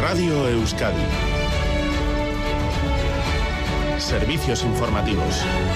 Radio Euskadi. Servicios informativos.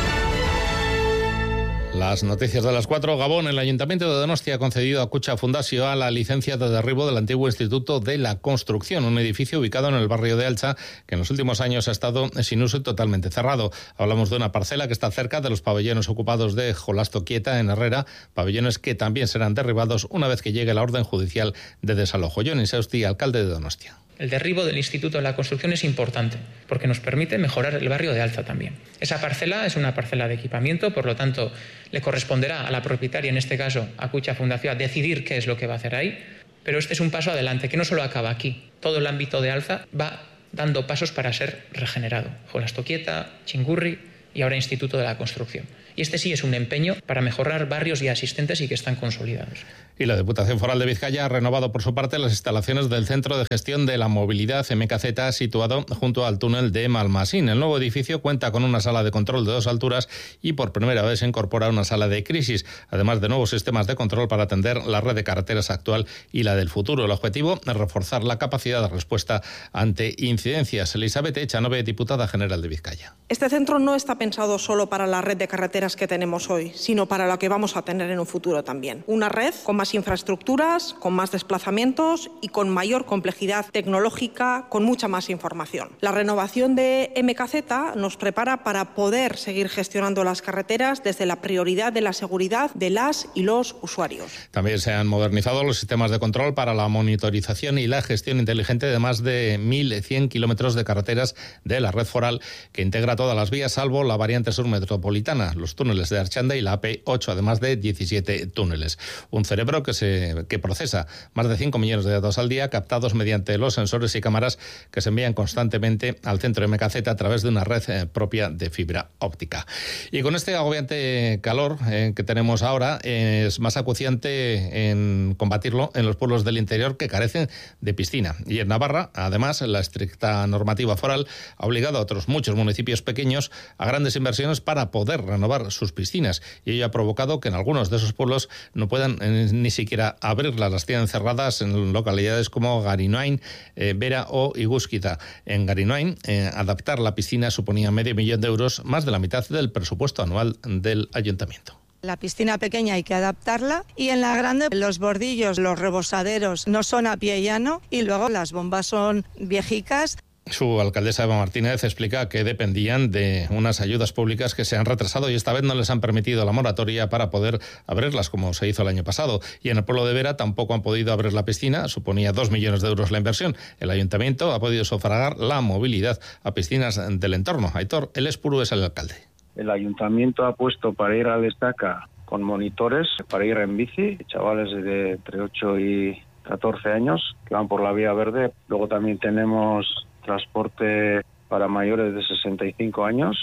Las noticias de las 4. Gabón, el Ayuntamiento de Donostia ha concedido a Kutxa Fundazioa la licencia de derribo del antiguo Instituto de la Construcción, un edificio ubicado en el barrio de Altza, que en los últimos años ha estado sin uso y totalmente cerrado. Hablamos de una parcela que está cerca de los pabellones ocupados de Jolasto Quieta, en Herrera, pabellones que también serán derribados una vez que llegue la orden judicial de desalojo. Jon Insausti, alcalde de Donostia. El derribo del Instituto de la Construcción es importante porque nos permite mejorar el barrio de Altza también. Esa parcela es una parcela de equipamiento, por lo tanto le corresponderá a la propietaria, en este caso a Kutxa Fundazioa, decidir qué es lo que va a hacer ahí, pero este es un paso adelante que no solo acaba aquí. Todo el ámbito de Altza va dando pasos para ser regenerado. Jolasto Quieta, Txingurri y ahora Instituto de la Construcción. Y este sí es un empeño para mejorar barrios ya existentes y que están consolidados. Y la Diputación Foral de Vizcaya ha renovado por su parte las instalaciones del Centro de Gestión de la Movilidad MKZ, situado junto al túnel de Malmasín. El nuevo edificio cuenta con una sala de control de 2 alturas y por primera vez se incorpora una sala de crisis, además de nuevos sistemas de control para atender la red de carreteras actual y la del futuro. El objetivo es reforzar la capacidad de respuesta ante incidencias. Elizabeth Echanove, diputada general de Vizcaya. Este centro no está pensado solo para la red de carreteras que tenemos hoy, sino para la que vamos a tener en un futuro también. Una red con más infraestructuras, con más desplazamientos y con mayor complejidad tecnológica, con mucha más información. La renovación de MKZ nos prepara para poder seguir gestionando las carreteras desde la prioridad de la seguridad de las y los usuarios. También se han modernizado los sistemas de control para la monitorización y la gestión inteligente de más de 1.100 kilómetros de carreteras de la red foral, que integra todas las vías salvo la variante sur metropolitana, los túneles de Archanda y la AP8, además de 17 túneles. Un cerebro que procesa más de 5 millones de datos al día, captados mediante los sensores y cámaras que se envían constantemente al centro MKZ a través de una red propia de fibra óptica. Y con este agobiante calor que tenemos ahora, es más acuciante en combatirlo en los pueblos del interior que carecen de piscina. Y en Navarra, además, la estricta normativa foral ha obligado a otros muchos municipios pequeños a grandes inversiones para poder renovar sus piscinas, y ello ha provocado que en algunos de esos pueblos no puedan ni siquiera abrirlas, las tienen cerradas en localidades como Garinoain, Vera o Igúzquiza. En Garinoain, adaptar la piscina suponía €500,000, más de la mitad del presupuesto anual del ayuntamiento. La piscina pequeña hay que adaptarla y en la grande los bordillos, los rebosaderos no son a pie llano y luego las bombas son viejicas. Su alcaldesa Eva Martínez explica que dependían de unas ayudas públicas que se han retrasado y esta vez no les han permitido la moratoria para poder abrirlas como se hizo el año pasado. Y en el pueblo de Vera tampoco han podido abrir la piscina, suponía €2 millones la inversión. El ayuntamiento ha podido sufragar la movilidad a piscinas del entorno. Aitor Elespuru es el alcalde. El ayuntamiento ha puesto para ir al Estaca con monitores, para ir en bici, chavales de entre 8 y 14 años que van por la vía verde. Luego también tenemos transporte para mayores de 65 años.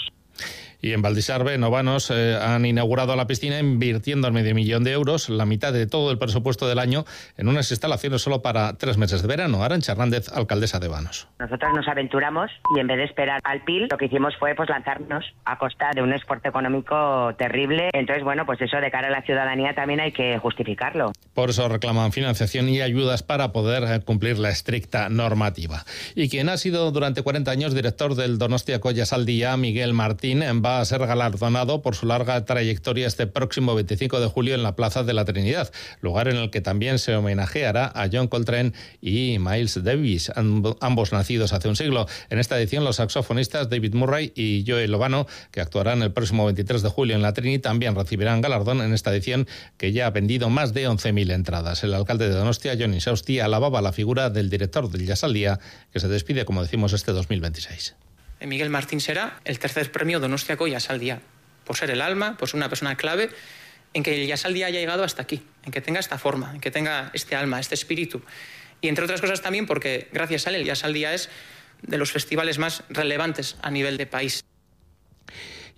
Y en Valdisarbe, Novanos han inaugurado la piscina invirtiendo €500,000, la mitad de todo el presupuesto del año, en unas instalaciones solo para 3 meses de verano. Arantxa Hernández, alcaldesa de Vanos. Nosotros nos aventuramos y en vez de esperar al PIL, lo que hicimos fue lanzarnos a costa de un esfuerzo económico terrible. Entonces, pues eso de cara a la ciudadanía también hay que justificarlo. Por eso reclaman financiación y ayudas para poder cumplir la estricta normativa. Y quien ha sido durante 40 años director del Donostiako Jasaldía, Miguel Martín, va a ser galardonado por su larga trayectoria este próximo 25 de julio en la Plaza de la Trinidad, lugar en el que también se homenajeará a John Coltrane y Miles Davis, ambos nacidos hace un siglo. En esta edición, los saxofonistas David Murray y Joe Lovano, que actuarán el próximo 23 de julio en la Trini, también recibirán galardón en esta edición, que ya ha vendido más de 11.000 entradas. El alcalde de Donostia, Jon Insausti, alababa la figura del director del Jasaldía, que se despide, como decimos, este 2026. Miguel Martín será el tercer premio Donostiako Jasaldía, por ser el alma, por ser una persona clave en que el Jasaldía haya llegado hasta aquí, en que tenga esta forma, en que tenga este alma, este espíritu. Y entre otras cosas también porque gracias a él el Jasaldía es de los festivales más relevantes a nivel de país.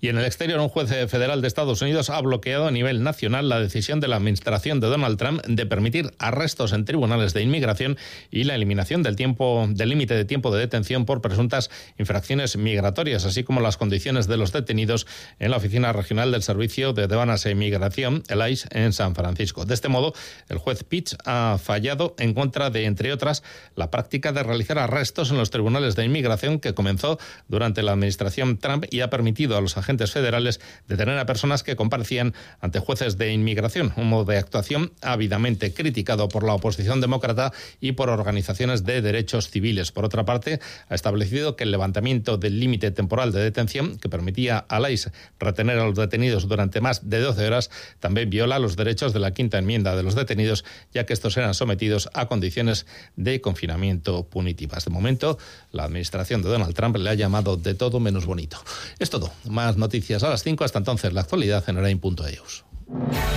Y en el exterior, un juez federal de Estados Unidos ha bloqueado a nivel nacional la decisión de la administración de Donald Trump de permitir arrestos en tribunales de inmigración y la eliminación del límite de tiempo de detención por presuntas infracciones migratorias, así como las condiciones de los detenidos en la Oficina Regional del Servicio de Aduanas e Inmigración, el ICE, en San Francisco. De este modo, el juez Pitts ha fallado en contra de, entre otras, la práctica de realizar arrestos en los tribunales de inmigración que comenzó durante la administración Trump y ha permitido a los agentes federales detener a personas que comparecían ante jueces de inmigración, un modo de actuación ávidamente criticado por la oposición demócrata y por organizaciones de derechos civiles. Por otra parte, ha establecido que el levantamiento del límite temporal de detención, que permitía a la ICE retener a los detenidos durante más de 12 horas, también viola los derechos de la quinta enmienda de los detenidos, ya que estos eran sometidos a condiciones de confinamiento punitivas. De momento, la administración de Donald Trump le ha llamado de todo menos bonito. Es todo. Más noticias a las 5. Hasta entonces, la actualidad en Orain.eus.